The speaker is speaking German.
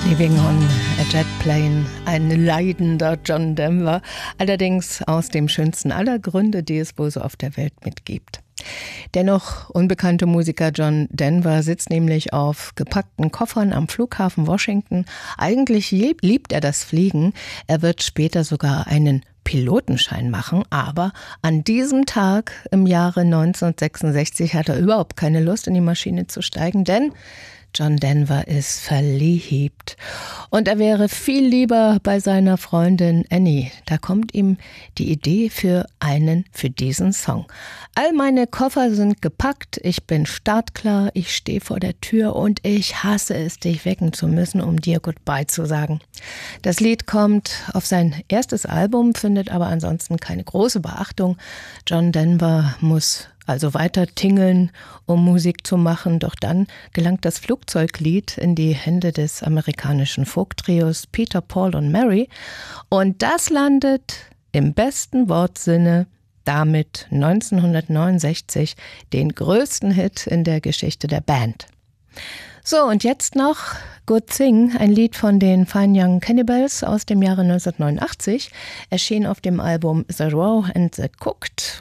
Living on a Jet Plane, ein leidender John Denver, allerdings aus dem schönsten aller Gründe, die es wohl so auf der Welt mitgibt. Der noch unbekannte Musiker John Denver sitzt nämlich auf gepackten Koffern am Flughafen Washington. Eigentlich liebt er das Fliegen. Er wird später sogar einen Pilotenschein machen, aber an diesem Tag im Jahre 1966 hat er überhaupt keine Lust, in die Maschine zu steigen, denn John Denver ist verliebt und er wäre viel lieber bei seiner Freundin Annie. Da kommt ihm die Idee für diesen Song. All meine Koffer sind gepackt, ich bin startklar, ich stehe vor der Tür und ich hasse es, dich wecken zu müssen, um dir Goodbye zu sagen. Das Lied kommt auf sein erstes Album, findet aber ansonsten keine große Beachtung. John Denver muss also weiter tingeln, um Musik zu machen. Doch dann gelangt das Flugzeuglied in die Hände des amerikanischen Folktrios Peter, Paul und Mary. Und das landet im besten Wortsinne damit 1969 den größten Hit in der Geschichte der Band. So, und jetzt noch Good Thing, ein Lied von den Fine Young Cannibals aus dem Jahre 1989, erschien auf dem Album The Raw and the Cooked